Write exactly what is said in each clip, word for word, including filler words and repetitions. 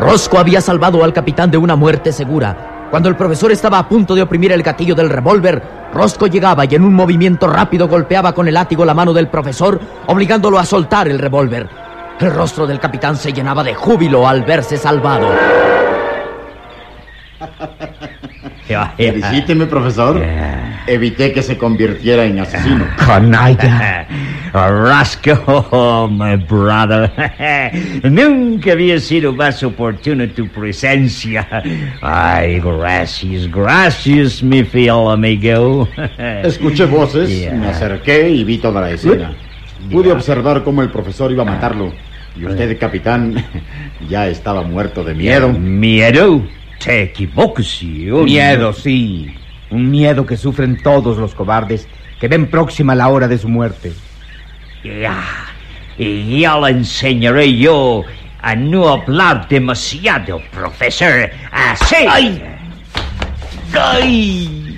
Roscoe había salvado al capitán de una muerte segura. Cuando el profesor estaba a punto de oprimir el gatillo del revólver, Roscoe llegaba y en un movimiento rápido golpeaba con el látigo la mano del profesor, obligándolo a soltar el revólver. El rostro del capitán se llenaba de júbilo al verse salvado. Felicíteme, profesor. Evité que se convirtiera en asesino. Canalla. Roscoe, oh, my brother. Nunca había sido más oportuna tu presencia. Ay, gracias, gracias, mi fiel amigo. Escuché voces, Yeah. me acerqué y vi toda la escena. Pude Yeah. observar cómo el profesor iba a matarlo. Y usted, capitán, ya estaba muerto de miedo. ¿Miedo? Te equivocas, yo. Miedo, sí. Un miedo que sufren todos los cobardes que ven próxima la hora de su muerte. Ya, y ya le enseñaré yo a no hablar demasiado, profesor. Así. ¡Ay! ¡Ay!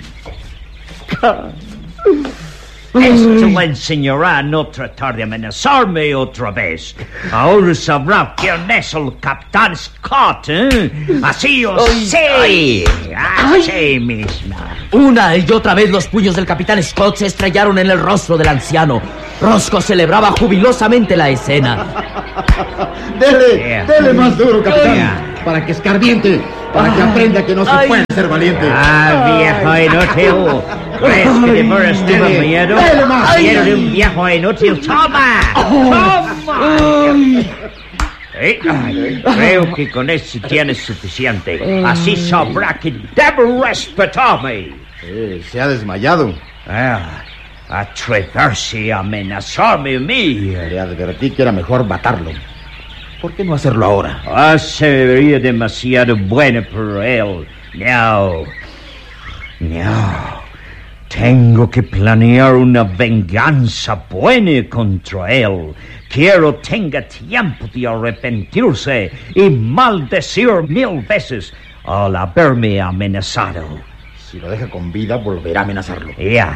Esto le enseñará a no tratar de amenazarme otra vez. Ahora sabrá quién es el Capitán Scott, ¿eh? Así o sí. Así mismo. Una y otra vez los puños del capitán Scott se estrellaron en el rostro del anciano. Roscoe celebraba jubilosamente la escena. Dele, Yeah. dele más duro, capitán. Yeah. Para que escarmiente, para que aprenda que no se Ay. puede ser valiente. Ah, viejo inútil. ¿Crees que de veras tuve Dele, miedo? dele más. Miedo de un viejo inútil. ¡Toma! ¡Toma! Eh, ay, creo que con eso tienes suficiente. Así sabrá que debe respetarme. Eh, se ha desmayado. Ah, atreverse a amenazarme a mí. Le advertí que era mejor matarlo. ¿Por qué no hacerlo ahora? Ah, sería demasiado bueno para él. No. No. Tengo que planear una venganza buena contra él. Quiero tenga tiempo de arrepentirse y maldecir mil veces al haberme amenazado. Si lo deja con vida, volverá a amenazarlo.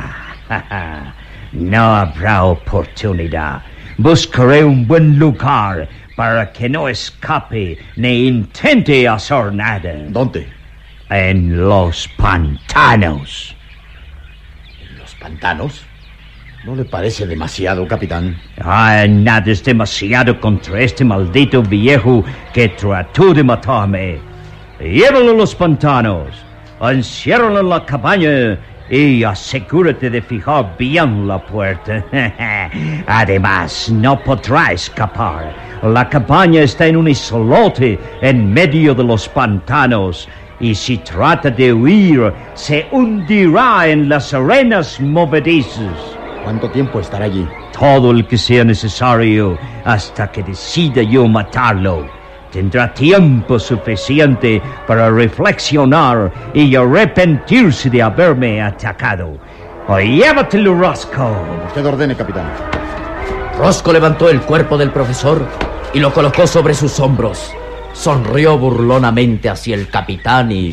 Ya. No habrá oportunidad. Buscaré un buen lugar para que no escape ni intente hacer nada. ¿Dónde? En los pantanos. ¿En los pantanos? ¿No le parece demasiado, capitán? Ah, nada es demasiado contra este maldito viejo que trató de matarme. Llévalo a los pantanos, enciérralo en la cabaña y asegúrate de fijar bien la puerta. Además, no podrá escapar. La cabaña está en un islote en medio de los pantanos. Y si trata de huir, se hundirá en las arenas movedizas. ¿Cuánto tiempo estará allí? Todo el que sea necesario hasta que decida yo matarlo. Tendrá tiempo suficiente para reflexionar y arrepentirse de haberme atacado. O llévatelo, Roscoe. Usted ordene, capitán. Roscoe levantó el cuerpo del profesor y lo colocó sobre sus hombros. Sonrió burlonamente hacia el capitán y...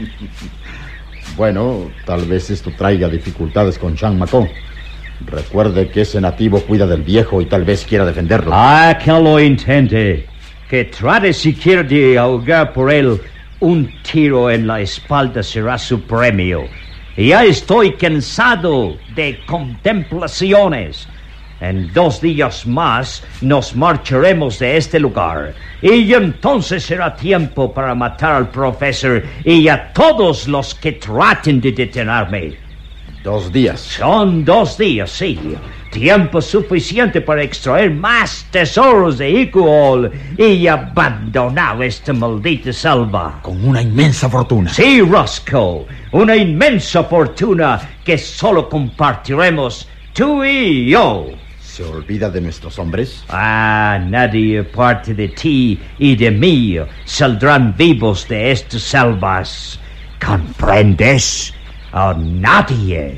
Bueno, tal vez esto traiga dificultades con Sean McCoy. Recuerde que ese nativo cuida del viejo y tal vez quiera defenderlo. Ah, que lo intente. Que trate siquiera de ahogar por él. Un tiro en la espalda será su premio. Ya estoy cansado de contemplaciones. En dos días más nos marcharemos de este lugar. Y entonces será tiempo para matar al profesor y a todos los que traten de detenerme. Dos días. Son dos días, sí. Tiempo suficiente para extraer más tesoros de Eagle y abandonar esta maldita selva. Con una inmensa fortuna. Sí, Roscoe. Una inmensa fortuna que solo compartiremos tú y yo. ¿Se olvida de nuestros hombres? Ah, nadie aparte de ti y de mí saldrán vivos de estas selvas. ¿Comprendes? A nadie.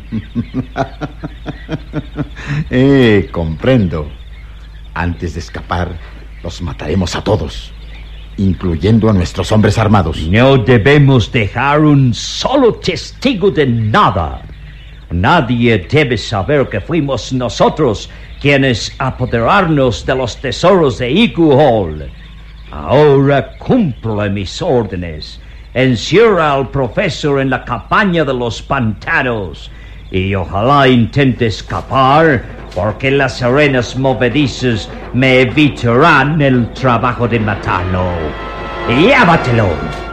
eh, comprendo. Antes de escapar, los mataremos a todos, incluyendo a nuestros hombres armados. No debemos dejar un solo testigo de nada. Nadie debe saber que fuimos nosotros quienes apoderarnos de los tesoros de Eagle Hall. Ahora cumple mis órdenes. Encierra al profesor en la cabaña de los pantanos y ojalá intente escapar, porque las arenas movedizas me evitarán el trabajo de matarlo. ¡Llévatelo!